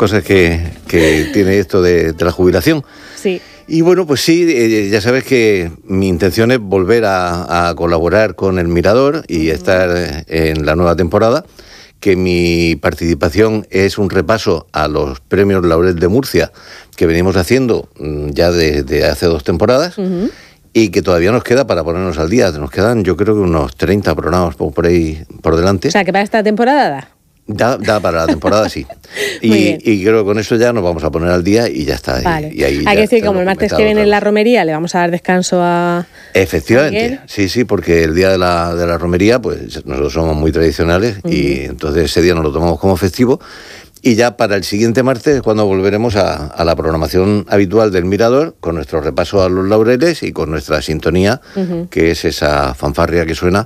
cosas que tiene esto de la jubilación. Sí. Y bueno, pues sí, ya sabes que mi intención es volver a colaborar con El Mirador y estar en la nueva temporada, que mi participación es un repaso a los premios Laurel de Murcia que venimos haciendo ya desde hace 2 temporadas. Y que todavía nos queda para ponernos al día. Nos quedan, yo creo que unos 30 programas por ahí por delante. O sea, que para esta temporada Da para la temporada, sí. Y creo que con eso ya nos vamos a poner al día y ya está. Vale. Y ahí hay que decir que como el martes que viene en la romería le vamos a dar descanso a... Efectivamente, sí, porque el día de la romería, pues nosotros somos muy tradicionales y entonces ese día nos lo tomamos como festivo. Y ya para el siguiente martes es cuando volveremos a la programación habitual del Mirador, con nuestro repaso a los laureles y con nuestra sintonía, que es esa fanfarria que suena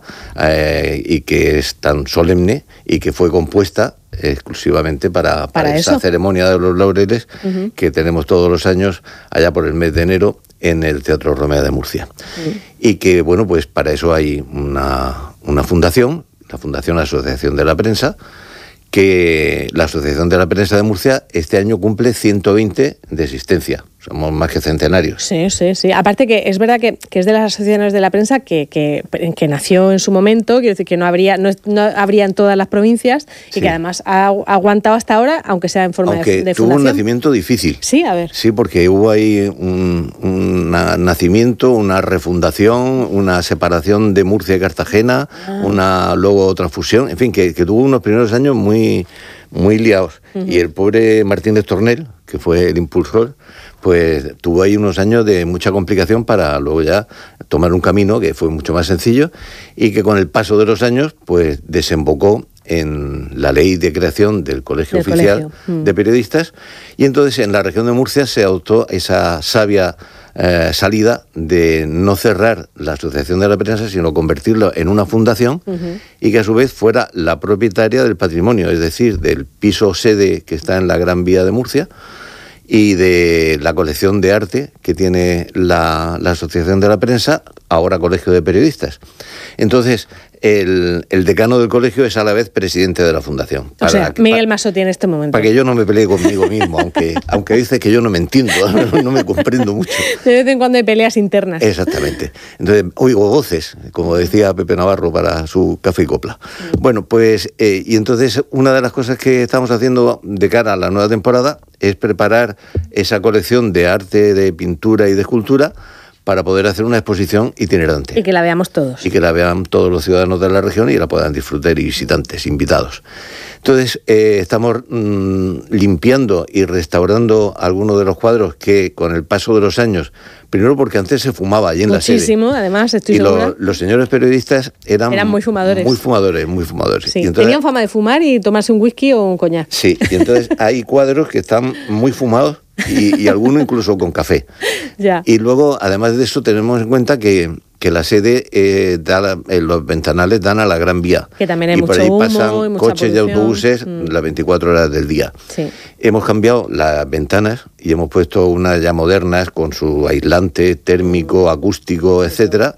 y que es tan solemne y que fue compuesta exclusivamente para esa ceremonia de los laureles que tenemos todos los años allá por el mes de enero en el Teatro Romea de Murcia. Y que, bueno, pues para eso hay una fundación, la Fundación Asociación de la Prensa, que la Asociación de la Prensa de Murcia este año cumple 120 de existencia. Somos más que centenarios. Sí. Aparte que es verdad que es de las asociaciones de la prensa que nació en su momento, quiero decir que no habría en todas las provincias y que además ha aguantado hasta ahora, aunque sea en forma de fundación. Tuvo un nacimiento difícil. Sí, a ver. Sí, porque hubo ahí un nacimiento, una refundación, una separación de Murcia y Cartagena, luego otra fusión, en fin, que tuvo unos primeros años muy, muy liados. Y el pobre Martínez Tornel, que fue el impulsor, pues tuvo ahí unos años de mucha complicación para luego ya tomar un camino que fue mucho más sencillo y que con el paso de los años pues desembocó en la ley de creación del Colegio Oficial de Periodistas y entonces en la región de Murcia se adoptó esa sabia salida de no cerrar la Asociación de la Prensa, sino convertirlo en una fundación y que a su vez fuera la propietaria del patrimonio, es decir, del piso sede que está en la Gran Vía de Murcia y de la colección de arte que tiene la Asociación de la Prensa, ahora Colegio de Periodistas. Entonces, el decano del colegio es a la vez presidente de la fundación. O sea, Miguel Masotti en este momento. Para que yo no me pelee conmigo mismo, aunque dice que yo no me entiendo, no me comprendo mucho. De vez en cuando hay peleas internas. Exactamente. Entonces, oigo voces, como decía Pepe Navarro para su Café y Copla. Bueno, pues, y entonces una de las cosas que estamos haciendo de cara a la nueva temporada es preparar esa colección de arte, de pintura y de escultura para poder hacer una exposición itinerante. Y que la veamos todos. Y que la vean todos los ciudadanos de la región y la puedan disfrutar y visitantes, invitados. Entonces, estamos limpiando y restaurando algunos de los cuadros que con el paso de los años, primero porque antes se fumaba allí en la sede. Muchísimo, además, estoy segura. Y los señores periodistas eran muy fumadores. Muy fumadores. Sí, y entonces, tenían fama de fumar y tomarse un whisky o un coñac. Sí, y entonces hay cuadros que están muy fumados y algunos incluso con café. Ya. Y luego, además de eso, tenemos en cuenta que la sede los ventanales dan a la Gran Vía. Que también hay y por mucho ahí humo pasan y mucha coches y polución. autobuses las 24 horas del día. Sí. Hemos cambiado las ventanas y hemos puesto unas ya modernas con su aislante térmico, acústico, etcétera,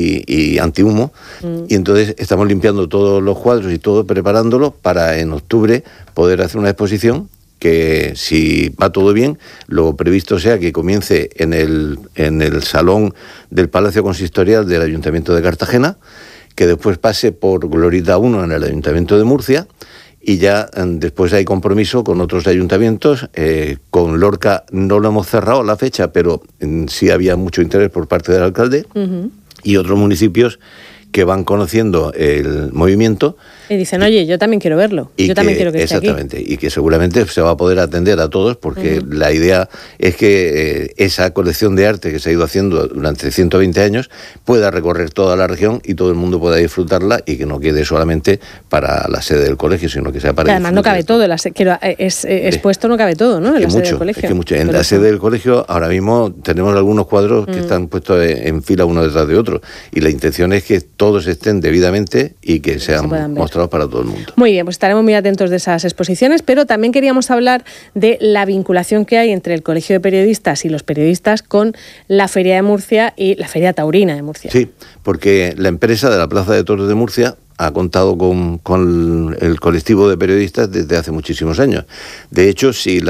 y antihumo. Y entonces estamos limpiando todos los cuadros y todo, preparándolo para en octubre poder hacer una exposición que, si va todo bien, lo previsto sea que comience en el salón del Palacio Consistorial del Ayuntamiento de Cartagena, que después pase por Glorita 1 en el Ayuntamiento de Murcia, y ya después hay compromiso con otros ayuntamientos. Con Lorca no lo hemos cerrado la fecha, pero sí había mucho interés por parte del alcalde, y otros municipios que van conociendo el movimiento. Y dicen, oye, yo también quiero verlo, yo también quiero que esté aquí. Exactamente, y que seguramente se va a poder atender a todos, porque la idea es que esa colección de arte que se ha ido haciendo durante 120 años pueda recorrer toda la región y todo el mundo pueda disfrutarla y que no quede solamente para la sede del colegio, sino que sea para... Además no cabe todo, expuesto no cabe todo, ¿no? En la sede del colegio. Es que mucho. En la sede del colegio ahora mismo tenemos algunos cuadros que están puestos en fila uno detrás de otro, y la intención es que todos estén debidamente y que sean mostrados para todo el mundo. Muy bien, pues estaremos muy atentos de esas exposiciones, pero también queríamos hablar de la vinculación que hay entre el Colegio de Periodistas y los periodistas con la Feria de Murcia y la Feria Taurina de Murcia. Sí, porque la empresa de la Plaza de Toros de Murcia ha contado con el colectivo de periodistas desde hace muchísimos años. De hecho, si